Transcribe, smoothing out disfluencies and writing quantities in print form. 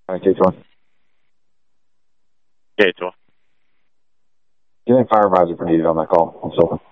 K-12. K-12. Get a fire advisor for needed on that call. I'm still